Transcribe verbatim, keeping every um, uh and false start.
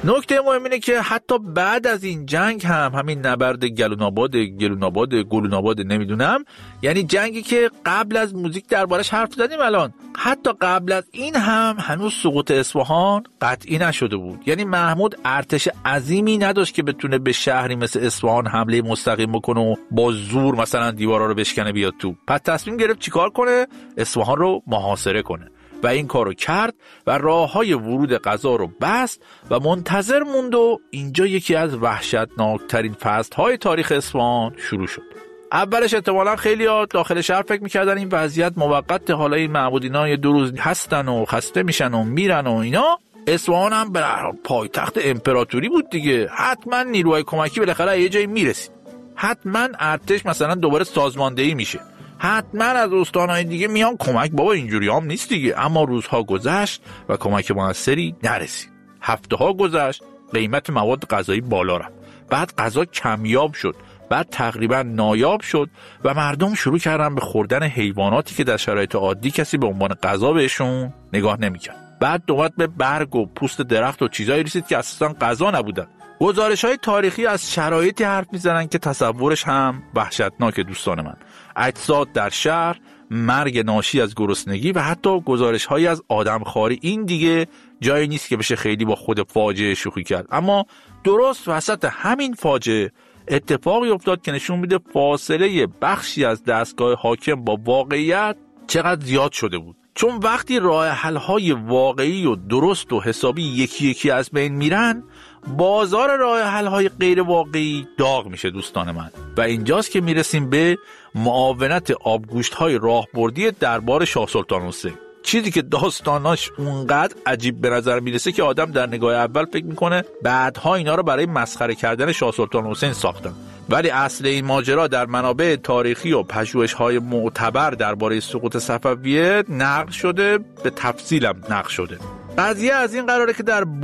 نکته مهم اینه که حتی بعد از این جنگ هم همین نبرد گلوناباد گلوناباد گلوناباد نمیدونم، یعنی جنگی که قبل از موزیک دربارش حرف زدیم الان، حتی قبل از این هم هنوز سقوط اصفهان قطعی نشده بود. یعنی محمود ارتش عظیمی نداشت که بتونه به شهری مثل اصفهان حمله مستقیم بکنه و با زور مثلا دیوارا رو بشکنه بیاد تو. پس تصمیم گرفت چیکار کنه؟ اصفهان رو محاصره کنه و این کارو کرد و راههای ورود غذا رو بست و منتظر موند و اینجا یکی از وحشتناکترین فصل‌های تاریخ اصفهان شروع شد. اولش احتمالاً خیلی‌ها داخل شهر فکر می‌کردن این وضعیت موقت، حالا این معبودینا یه دو روز هستن و خسته میشن و میرن و اینا. اصفهان هم به پایتخت امپراتوری بود دیگه، حتما نیروهای کمکی بالاخره یه جایی میرسید، حتما ارتش مثلا دوباره سازماندهی میشه، حتما از استانهای دیگه میان کمک. بابا اینجوری هم نیست دیگه. اما روزها گذشت و کمک موثری نرسید. هفته ها گذشت، قیمت مواد غذایی بالا رفت، بعد غذا کمیاب شد، بعد تقریبا نایاب شد و مردم شروع کردن به خوردن حیواناتی که در شرایط عادی کسی به عنوان غذا بهشون نگاه نمی‌کرد. بعد دوباره به برگ و پوست درخت و چیزایی رسید که اصلا غذا نبودن. گزارش‌های تاریخی از شرایطی حرف می‌زنن که تصورش هم وحشتناکه دوستان من. اجساد در شهر، مرگ ناشی از گرسنگی و حتی گزارش‌هایی از آدمخواری. این دیگه جایی نیست که بشه خیلی با خود فاجعه شوخی کرد. اما درست وسط همین فاجعه اتفاقی افتاد که نشون میده فاصله بخشی از دستگاه حاکم با واقعیت چقدر زیاد شده بود. چون وقتی راه حل‌های واقعی و درست و حسابی یکی یکی از بین میرن، بازار راه حل‌های غیر واقعی داغ میشه دوستان من. و اینجاست که میرسیم به معاونت آبگوشت‌های راهبردی دربار شاه سلطان حسین. چیزی که داستاناش اونقدر عجیب به نظر میرسه که آدم در نگاه اول فکر میکنه بعدها اینا رو برای مسخره کردن شاه سلطان حسین ساختن، ولی اصل این ماجرا در منابع تاریخی و پژوهش‌های معتبر درباره سقوط صفویه نقل شده، به تفصیلم نقل شده. قضیه از این قراره که در